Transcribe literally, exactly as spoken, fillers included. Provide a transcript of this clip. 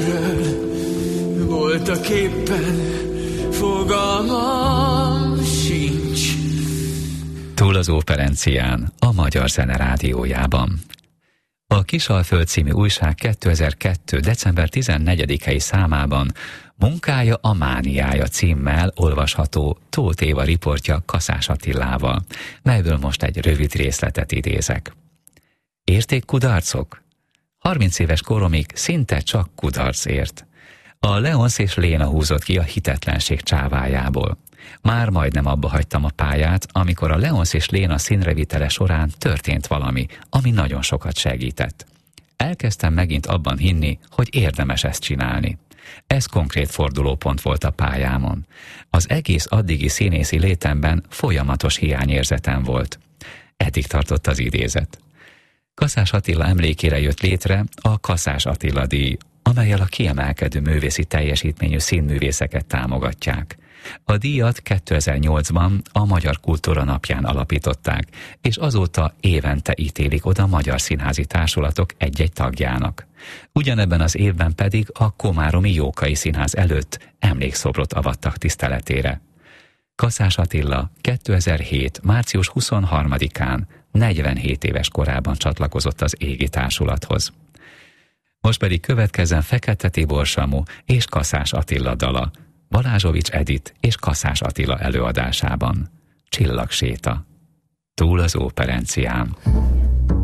Voltak éppen fogalmam sincs. Túl az Óperencián, a Magyar Zene Rádiójában. A Kisalföld című újság kétezer-kettő. december tizennegyedikei számában Munkája a mániája címmel olvasható Tóth Éva riportja Kaszás Attilával, melyből most egy rövid részletet idézek. Értékkudarcok? harminc éves koromig szinte csak kudarc ért. A Leonsz és Léna húzott ki a hitetlenség csávájából. Már majdnem abba hagytam a pályát, amikor a Leonsz és Léna színrevitele során történt valami, ami nagyon sokat segített. Elkezdtem megint abban hinni, hogy érdemes ezt csinálni. Ez konkrét fordulópont volt a pályámon. Az egész addigi színészi létemben folyamatos hiányérzetem volt. Eddig tartott az idézet. Kaszás Attila emlékére jött létre a Kaszás Attila díj, amellyel a kiemelkedő művészi teljesítményű színművészeket támogatják. A díjat kétezer-nyolcban a Magyar Kultúra Napján alapították, és azóta évente ítélik oda magyar színházi társulatok egy-egy tagjának. Ugyanebben az évben pedig a komáromi Jókai Színház előtt emlékszobrot avattak tiszteletére. Kaszás Attila kétezer-hét. március huszonharmadikán negyvenhét éves korában csatlakozott az égi társulathoz. Most pedig következzen Fekete Tibor Samu és Kaszás Attila dala, Balázsovics Edit és Kaszás Attila előadásában. Csillagséta. Túl az Óperencián.